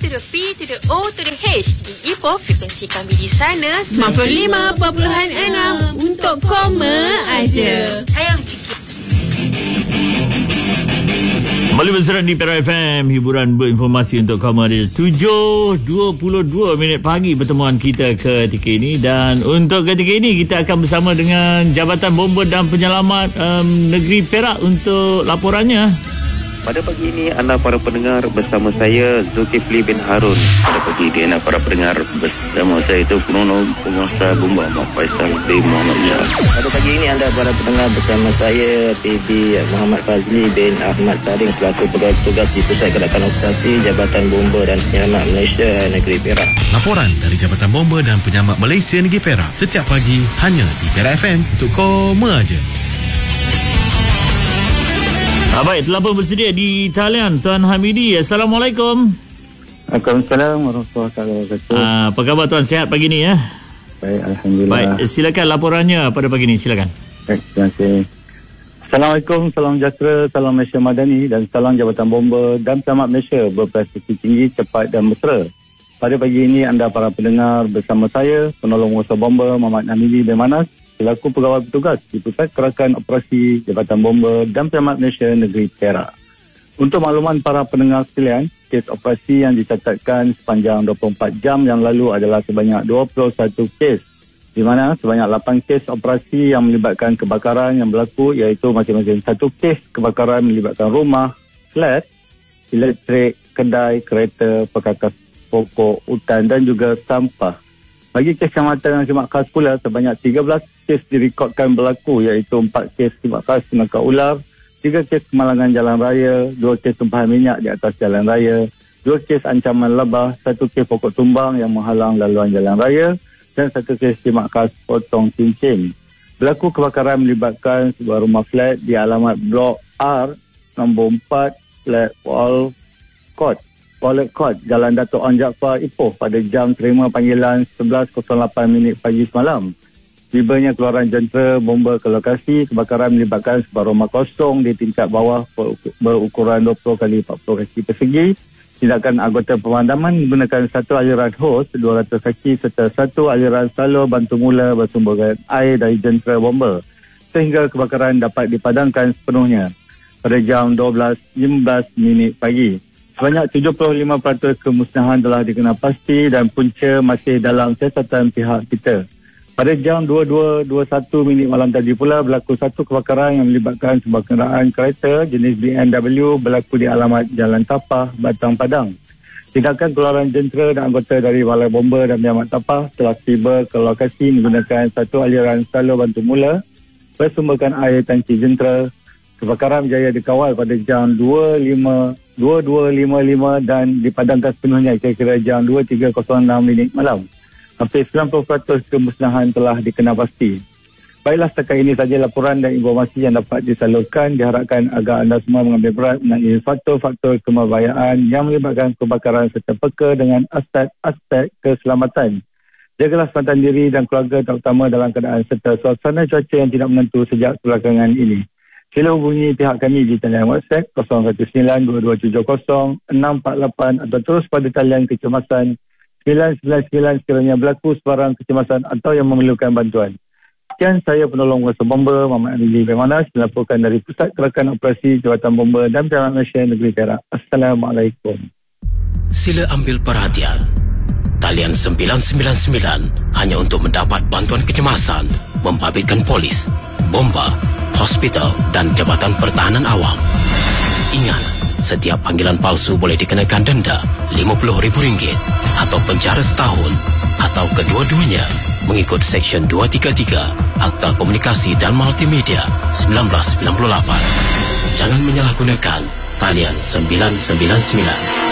to the P to the O to the H. Di Ipoh, frekuensi kami di sana 95.6 untuk koma aja. Sayang sikit. Kembali berserat di Perak FM, hiburan berinformasi untuk kamu ada 7.22 minit pagi pertemuan kita ketika ini. Dan untuk ketika ini kita akan bersama dengan Jabatan Bomba dan Penyelamat Negeri Perak untuk laporannya. Pada pagi ini anda para pendengar bersama saya Zulkifli bin Harun. Pada pagi ini anda para pendengar bersama saya itu Penolong Penguasa Bomba Muhammad Faisal bin Muhammad Yas. Pada pagi ini anda para pendengar bersama saya PB Muhammad Fazli bin Ahmad Sading selaku pegawai tugas di Pusat Gerakan Operasi Jabatan Bomba dan Penyelamat Malaysia Negeri Perak. Laporan dari Jabatan Bomba dan Penyelamat Malaysia Negeri Perak setiap pagi hanya di Perak FM untuk koma aja. Baik, telah pun bersedia di talian Tuan Hamidi. Assalamualaikum. Waalaikumsalam warahmatullahi wabarakatuh. Apa khabar Tuan, sihat pagi ni ya? Baik, alhamdulillah. Baik, silakan laporannya pada pagi ni, silakan. Baik, terima kasih. Assalamualaikum, salam sejahtera, salam Malaysia Madani dan salam Jabatan Bomba dan Penyelamat Malaysia berprestasi tinggi, cepat dan mesra. Pada pagi ini anda para pendengar bersama saya Penolong Penguasa Bomba Muhammad Hamidi bin Manas selaku pegawai bertugas di Pusat Gerakan Operasi Jabatan Bomba dan Penyelamat Malaysia Negeri Perak. Untuk makluman para pendengar sekalian, kes operasi yang dicatatkan sepanjang 24 jam yang lalu adalah sebanyak 21 kes, di mana sebanyak 8 kes operasi yang melibatkan kebakaran yang berlaku, iaitu masing-masing satu kes kebakaran melibatkan rumah, flat, elektrik, kedai, kereta, perkakas pokok, hutan dan juga sampah. Bagi kes kecamatan yang khidmat khas pula, sebanyak 13 kes direkodkan berlaku, iaitu 4 kes khidmat khas penangkap ular, 3 kes kemalangan jalan raya, 2 kes tumpahan minyak di atas jalan raya, 2 kes ancaman lebah, 1 kes pokok tumbang yang menghalang laluan jalan raya dan 1 kes khidmat khas potong cincin. Berlaku kebakaran melibatkan sebuah rumah flat di alamat Blok R nombor 4 flat Wallet Court, Jalan Dato' An Jaafar, Ipoh pada jam terima panggilan 11.08 minit pagi semalam. Tibanya keluaran jentera bomba ke lokasi, kebakaran melibatkan sebuah rumah kosong di tingkat bawah berukuran 20 x 40 kaki persegi. Tindakan anggota pemadaman menggunakan satu aliran hos 200 kaki serta satu aliran salur bantu mula bersumberkan air dari jentera bomba sehingga kebakaran dapat dipadamkan sepenuhnya pada jam 12.15 minit pagi. Sebanyak 75% kemusnahan telah dikenal pasti dan punca masih dalam siasatan pihak kita. Pada jam 22.21 minit malam tadi pula berlaku satu kebakaran yang melibatkan sebuah kenderaan kereta jenis BMW berlaku di alamat Jalan Tapah, Batang Padang. Tindakan keluaran jentera dan anggota dari Balai Bomba dan Penyelamat Tapah telah tiba ke lokasi menggunakan satu aliran salur bantu mula bersumberkan air tangki jentera. Kebakaran berjaya dikawal pada jam 22.55 dan dipadamkan sepenuhnya kira-kira jam 23.06 minit malam. Hampir 90% kemusnahan telah dikenal pasti. Baiklah, setakat ini saja laporan dan informasi yang dapat disalurkan. Diharapkan agar anda semua mengambil berat mengenai faktor-faktor kemabayaan yang melibatkan kebakaran serta peka dengan aspek keselamatan. Jagalah keselamatan diri dan keluarga terutama dalam keadaan serta suasana cuaca yang tidak menentu sejak belakangan ini. Sila hubungi pihak kami di talian WhatsApp 0192700648 atau terus pada talian kecemasan 999 sekiranya berlaku sebarang kecemasan atau yang memerlukan bantuan. Sekian, saya Penolong Penguasa Bomba Muhammad Hamidi bin Manas melaporkan dari Pusat Gerakan Operasi Jabatan Bomba dan Penyelamat Malaysia Negeri Perak. Assalamualaikum. Sila ambil perhatian. Talian 999 hanya untuk mendapat bantuan kecemasan, membabitkan polis, bomba, hospital dan Jabatan Pertahanan Awam. Ingat, setiap panggilan palsu boleh dikenakan denda RM50,000 atau penjara setahun atau kedua-duanya mengikut Seksyen 233 Akta Komunikasi dan Multimedia 1998. Jangan menyalahgunakan talian 999.